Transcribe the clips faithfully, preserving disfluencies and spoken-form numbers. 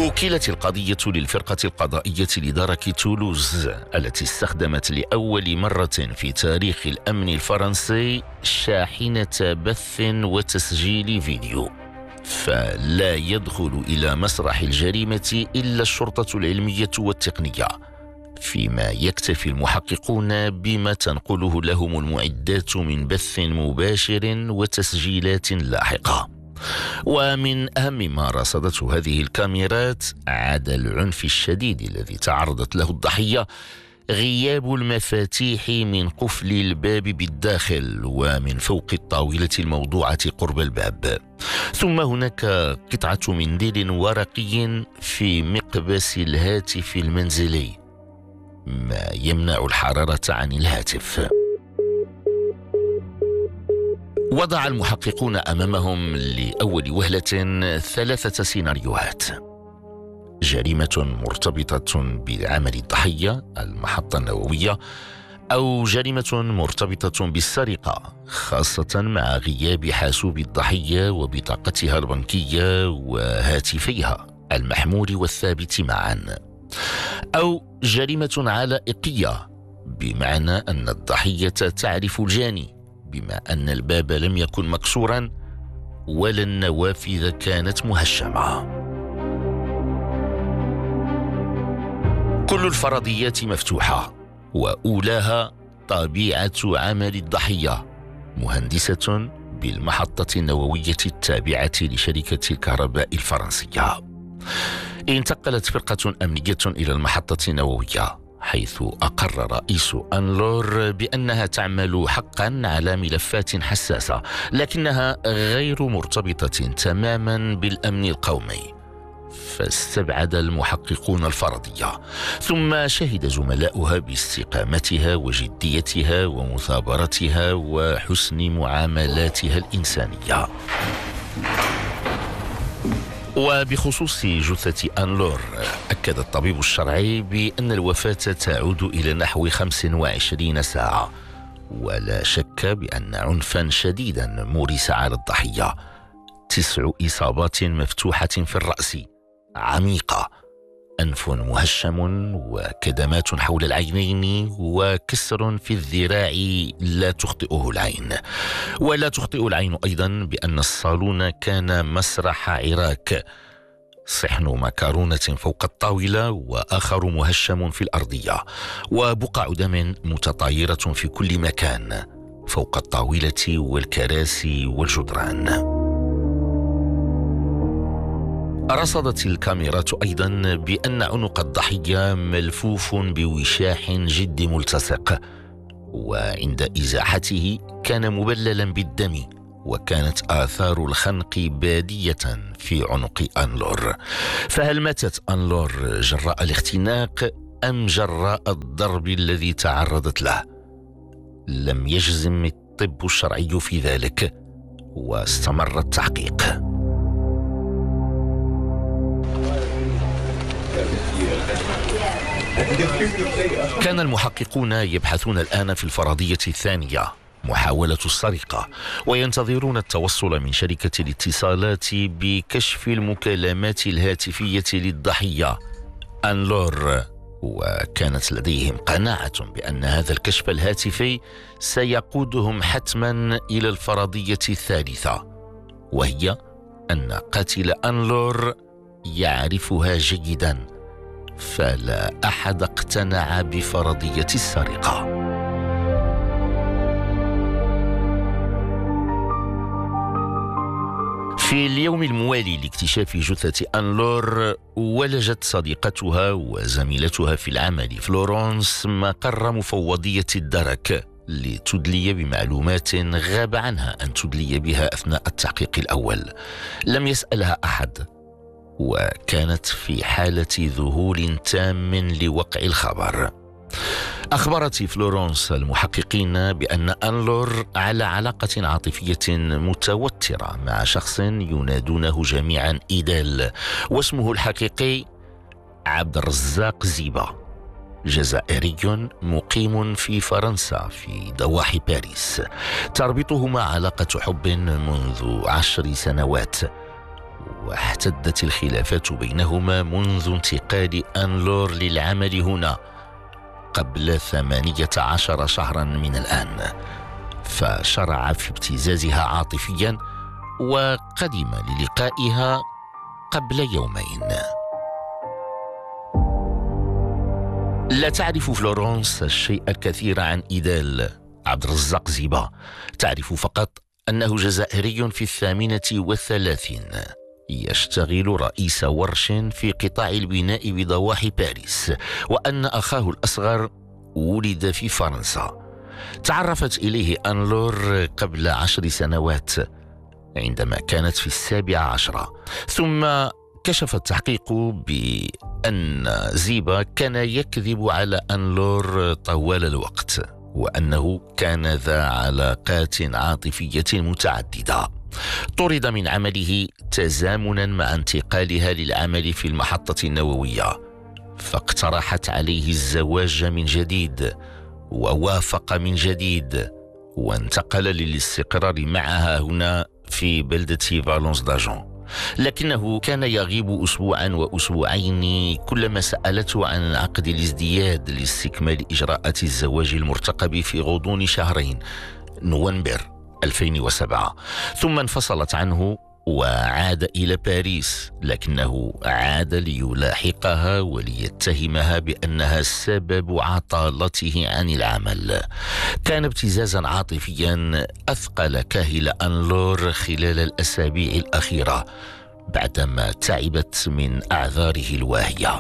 أوكلت القضية للفرقة القضائية لدرك تولوز التي استخدمت لأول مرة في تاريخ الأمن الفرنسي شاحنة بث وتسجيل فيديو، فلا يدخل إلى مسرح الجريمة إلا الشرطة العلمية والتقنية، فيما يكتفي المحققون بما تنقله لهم المعدات من بث مباشر وتسجيلات لاحقة. ومن أهم ما رصدته هذه الكاميرات عدا العنف الشديد الذي تعرضت له الضحية غياب المفاتيح من قفل الباب بالداخل ومن فوق الطاولة الموضوعة قرب الباب، ثم هناك قطعة منديل ورقي في مقبس الهاتف المنزلي ما يمنع الحرارة عن الهاتف. وضع المحققون أمامهم لأول وهلة ثلاثة سيناريوهات: جريمة مرتبطة بعمل الضحية المحطة النووية، أو جريمة مرتبطة بالسرقة خاصة مع غياب حاسوب الضحية وبطاقتها البنكية وهاتفيها المحمول والثابت معا، أو جريمة علائقية بمعنى أن الضحية تعرف الجاني بما أن الباب لم يكن مكسورا ولا النوافذ كانت مهشمة. كل الفرضيات مفتوحة، وأولاها طبيعة عمل الضحية، مهندسة بالمحطة النووية التابعة لشركة الكهرباء الفرنسية. انتقلت فرقة أمنية إلى المحطة النووية، حيث أقر رئيس أنلور بأنها تعمل حقا على ملفات حساسة لكنها غير مرتبطة تماما بالأمن القومي، فاستبعد المحققون الفرضية، ثم شهد زملاؤها باستقامتها وجديتها ومثابرتها وحسن معاملاتها الإنسانية. وبخصوص جثة أنلور، أكد الطبيب الشرعي بأن الوفاة تعود إلى نحو خمس وعشرين ساعة، ولا شك بأن عنفا شديدا مورس على الضحية: تسع إصابات مفتوحة في الرأس عميقة، أنف مهشم وكدمات حول العينين وكسر في الذراع لا تخطئه العين. ولا تخطئ العين أيضا بأن الصالون كان مسرح عراك: صحن مكرونة فوق الطاولة وآخر مهشم في الأرضية، وبقع دم متطايرة في كل مكان فوق الطاولة والكراسي والجدران. رصدت الكاميرات أيضا بأن عنق الضحية ملفوف بوشاح جد ملتصق، وعند إزاحته كان مبللا بالدم، وكانت آثار الخنق بادية في عنق أنلور. فهل ماتت أنلور جراء الاختناق أم جراء الضرب الذي تعرضت له؟ لم يجزم الطب الشرعي في ذلك، واستمر التحقيق. كان المحققون يبحثون الآن في الفرضية الثانية، محاولة السرقة، وينتظرون التوصل من شركة الاتصالات بكشف المكالمات الهاتفية للضحية أنلور، وكانت لديهم قناعة بأن هذا الكشف الهاتفي سيقودهم حتما إلى الفرضية الثالثة، وهي أن قاتل أنلور يعرفها جيدا، فلا أحد اقتنع بفرضية السرقة. في اليوم الموالي لاكتشاف جثة أنلور، ولجت صديقتها وزميلتها في العمل فلورانس مقر مفوضية الدرك لتدلي بمعلومات غاب عنها أن تدلي بها أثناء التحقيق الأول. لم يسألها أحد، وكانت في حالة ذهول تام لوقع الخبر. أخبرت فلورانس المحققين بأن أنلور على علاقة عاطفية متوترة مع شخص ينادونه جميعا إيدال، واسمه الحقيقي عبد الرزاق زيبة، جزائري مقيم في فرنسا في ضواحي باريس. تربطهما علاقة حب منذ عشر سنوات، واحتدت الخلافات بينهما منذ انتقال أنلور للعمل هنا قبل ثمانية عشر شهرا من الآن، فشرع في ابتزازها عاطفيا وقدم للقائها قبل يومين. لا تعرف فلورانس الشيء الكثير عن إيدال عبد الرزاق زيبا، تعرف فقط أنه جزائري في الثامنة والثلاثين، يشتغل رئيس ورش في قطاع البناء بضواحي باريس، وأن أخاه الأصغر ولد في فرنسا. تعرفت إليه أنلور قبل عشر سنوات عندما كانت في السابعة عشرة، ثم كشف التحقيق بأن زيبا كان يكذب على أنلور طوال الوقت، وأنه كان ذا علاقات عاطفية متعددة. طرد من عمله تزامنا مع انتقالها للعمل في المحطة النووية، فاقترحت عليه الزواج من جديد ووافق من جديد، وانتقل للاستقرار معها هنا في بلدة فالونس داجون. لكنه كان يغيب أسبوعا وأسبوعين كلما سألته عن عقد الازدياد لاستكمال إجراءات الزواج المرتقب في غضون شهرين نوفمبر ألفين وسبعة، ثم انفصلت عنه وعاد إلى باريس، لكنه عاد ليلاحقها وليتهمها بأنها سبب عطالته عن العمل. كان ابتزازا عاطفيا أثقل كاهل أنلور خلال الأسابيع الأخيرة بعدما تعبت من أعذاره الواهية.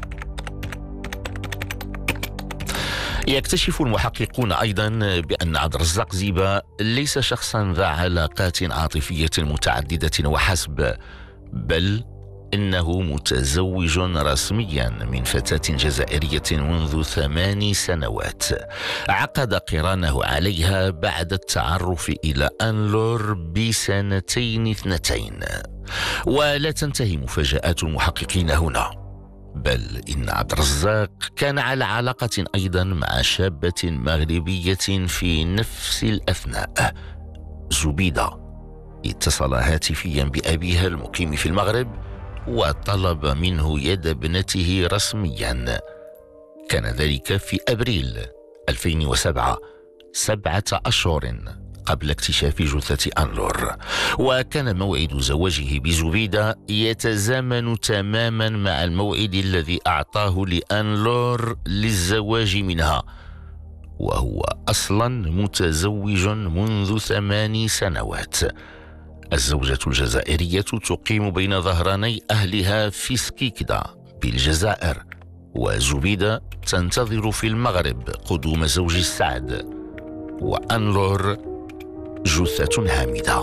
يكتشف المحققون أيضا بأن عبد الرزاق زيبا ليس شخصا ذا علاقات عاطفية متعددة وحسب، بل إنه متزوج رسميا من فتاة جزائرية منذ ثمان سنوات عقد قرانه عليها بعد التعرف إلى أنلور بسنتين اثنتين. ولا تنتهي مفاجآت المحققين هنا، بل إن عبد الرزاق كان على علاقة أيضا مع شابة مغربية في نفس الأثناء، زبيدة. اتصل هاتفيا بأبيها المقيم في المغرب وطلب منه يد ابنته رسميا. كان ذلك في أبريل ألفين وسبعة، سبعة أشهر قبل اكتشاف جثة أنلور، وكان موعد زواجه بزبيدة يتزامن تماما مع الموعد الذي أعطاه لأنلور للزواج منها، وهو أصلا متزوج منذ ثمان سنوات. الزوجة الجزائرية تقيم بين ظهراني أهلها في سكيكدا بالجزائر، وزبيدة تنتظر في المغرب قدوم زوج السعد، وأنلور جثة هامدة.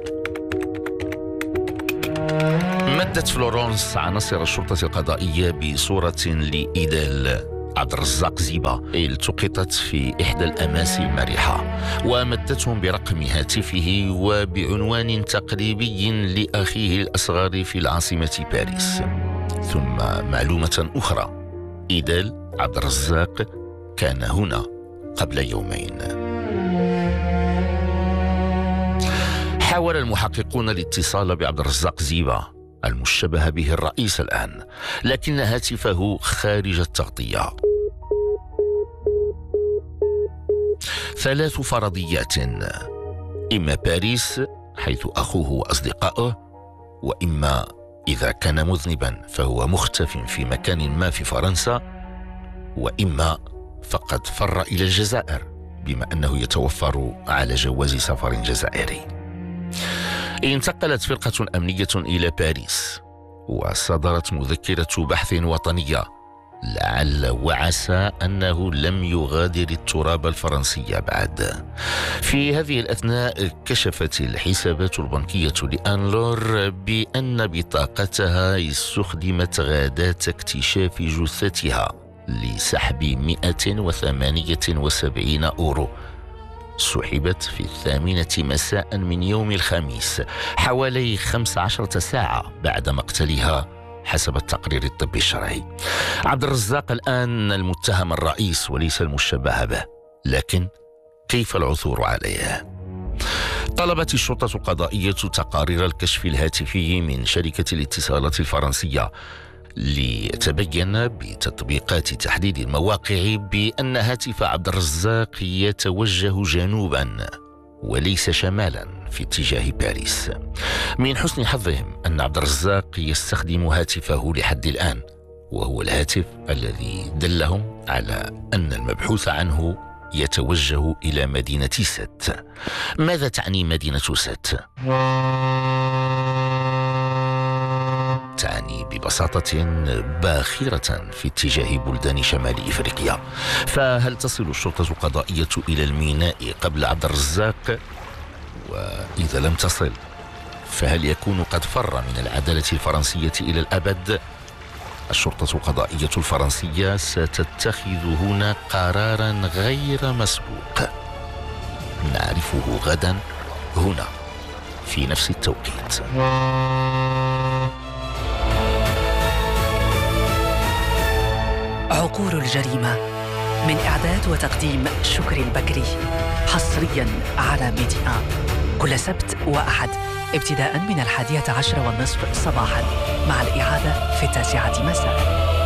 مدت فلورانس عناصر الشرطة القضائية بصورة لإيدال عبد الرزاق زيبا التقطت في إحدى الأماس المرحة، ومدتهم برقم هاتفه وبعنوان تقريبي لأخيه الأصغر في العاصمة باريس. ثم معلومة أخرى، إيدال عبد الرزاق كان هنا قبل يومين. حاول المحققون الاتصال بعبد الرزاق زيبا المشتبه به الرئيس الآن، لكن هاتفه خارج التغطية. ثلاث فرضيات: إما باريس حيث أخوه وأصدقائه، وإما إذا كان مذنبا فهو مختف في مكان ما في فرنسا، وإما فقد فر إلى الجزائر بما أنه يتوفر على جواز سفر جزائري. انتقلت فرقة أمنية إلى باريس وصدرت مذكرة بحث وطنية، لعل وعسى أنه لم يغادر التراب الفرنسي بعد. في هذه الأثناء كشفت الحسابات البنكية لأنلور بأن بطاقتها استخدمت غادة اكتشاف جثتها لسحب مئة وثمانية وسبعين أورو، سحبت في الثامنة مساء من يوم الخميس، حوالي خمس عشرة ساعة بعد مقتلها حسب التقرير الطبي الشرعي. عبد الرزاق الآن المتهم الرئيس وليس المشبه به، لكن كيف العثور عليه؟ طلبت الشرطة القضائية تقارير الكشف الهاتفي من شركة الاتصالات الفرنسية ليتبين بتطبيقات تحديد المواقع بأن هاتف عبد الرزاق يتوجه جنوبا وليس شمالا في اتجاه باريس. من حسن حظهم أن عبد الرزاق يستخدم هاتفه لحد الآن، وهو الهاتف الذي دلهم على أن المبحوث عنه يتوجه إلى مدينة ست. ماذا تعني مدينة ست؟ تعني ببساطة باخرة في اتجاه بلدان شمال إفريقيا. فهل تصل الشرطة القضائية إلى الميناء قبل عبد الرزاق؟ وإذا لم تصل فهل يكون قد فر من العدالة الفرنسية إلى الأبد؟ الشرطة القضائية الفرنسية ستتخذ هنا قرارا غير مسبوق، نعرفه غدا هنا في نفس التوقيت. عقول الجريمة، من إعداد وتقديم شكري البكري، حصريا على ميديا كل سبت وأحد ابتداء من الحادية عشر والنصف صباحا، مع الإعادة في التاسعة مساء.